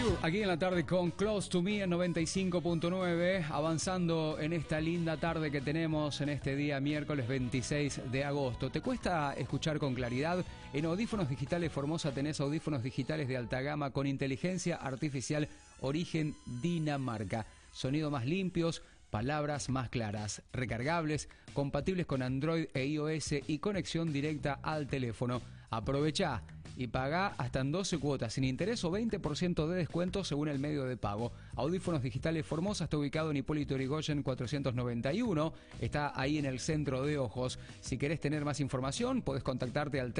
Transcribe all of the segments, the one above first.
Aquí en la tarde con Close to Me en 95.9, avanzando en esta linda tarde que tenemos en este día miércoles 26 de agosto. ¿Te cuesta escuchar con claridad? En Audífonos Digitales Formosa tenés audífonos digitales de alta gama con inteligencia artificial origen Dinamarca. Sonido más limpios, palabras más claras, recargables, compatibles con Android e iOS y conexión directa al teléfono. Aprovechá y pagá hasta en 12 cuotas sin interés o 20% de descuento según el medio de pago. Audífonos Digitales Formosa está ubicado en Hipólito Yrigoyen 491, está ahí en el centro de Ojos. Si querés tener más información, podés contactarte al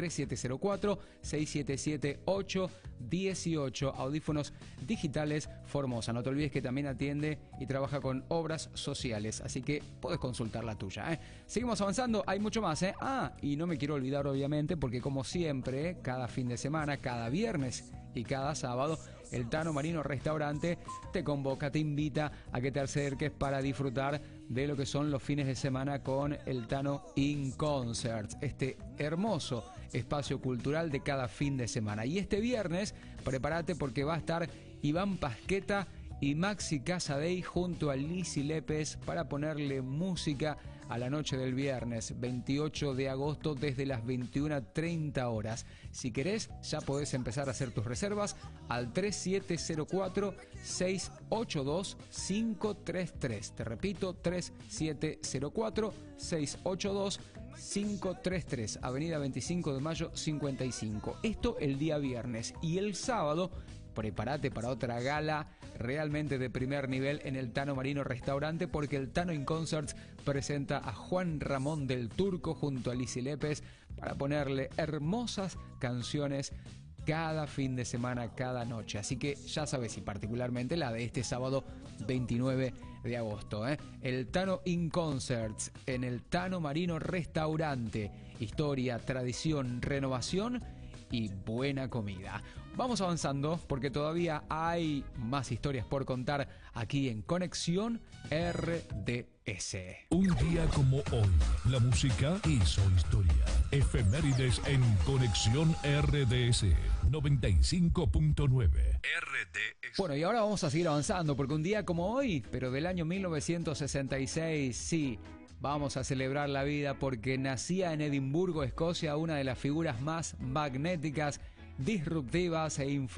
3704-6778-18. Audífonos Digitales Formosa. No te olvides que también atiende y trabaja con obras sociales, así que podés consultar la tuya. Seguimos avanzando, hay mucho más. Y no me quiero olvidar obviamente, porque como siempre, cada fin de semana, cada viernes y cada sábado, el Tano Marino Restaurante te convoca, te invita a que te acerques para disfrutar de lo que son los fines de semana con el Tano In Concert, este hermoso espacio cultural de cada fin de semana. Y este viernes, prepárate porque va a estar Iván Pasqueta y Maxi Casadei junto a Lizzy Lépez para ponerle música a la noche del viernes 28 de agosto desde las 21:30 horas. Si querés, ya podés empezar a hacer tus reservas al 3704-682-533. Te repito, 3704-682-533, Avenida 25 de Mayo 55. Esto el día viernes. Y el sábado, prepárate para otra gala realmente de primer nivel en el Tano Marino Restaurante, porque el Tano In Concerts presenta a Juan Ramón del Turco junto a Lizzy Lépez para ponerle hermosas canciones cada fin de semana, cada noche. Así que ya sabes, y particularmente la de este sábado 29 de agosto. El Tano In Concerts en el Tano Marino Restaurante. Historia, tradición, renovación y buena comida. Vamos avanzando porque todavía hay más historias por contar aquí en Conexión RDS. Un día como hoy, la música hizo historia. Efemérides en Conexión RDS 95.9 RDS. Bueno, y ahora vamos a seguir avanzando porque un día como hoy, pero del año 1966, sí, vamos a celebrar la vida porque nacía en Edimburgo, Escocia, una de las figuras más magnéticas, disruptivas e influyentes